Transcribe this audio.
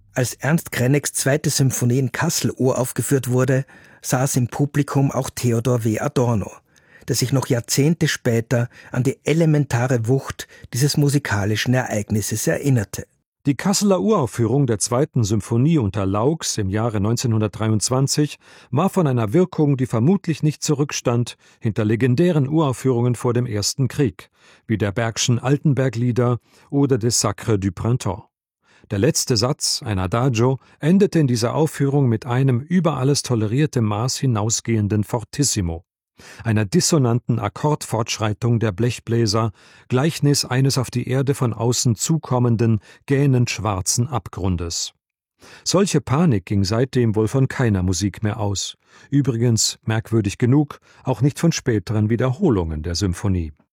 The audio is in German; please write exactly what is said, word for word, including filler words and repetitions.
Als Ernst Kreneks zweite Symphonie in Kassel uraufgeführt wurde, saß im Publikum auch Theodor W. Adorno, der sich noch Jahrzehnte später an die elementare Wucht dieses musikalischen Ereignisses erinnerte. Die Kasseler Uraufführung der zweiten Symphonie unter Laux im Jahre neunzehnhundertdreiundzwanzig war von einer Wirkung, die vermutlich nicht zurückstand hinter legendären Uraufführungen vor dem Ersten Krieg, wie der Bergschen Altenberg-Lieder oder des Sacre du Printemps. Der letzte Satz, ein Adagio, endete in dieser Aufführung mit einem über alles tolerierte Maß hinausgehenden Fortissimo, einer dissonanten Akkordfortschreitung der Blechbläser, Gleichnis eines auf die Erde von außen zukommenden, gähnend schwarzen Abgrundes. Solche Panik ging seitdem wohl von keiner Musik mehr aus. Übrigens, merkwürdig genug, auch nicht von späteren Wiederholungen der Symphonie.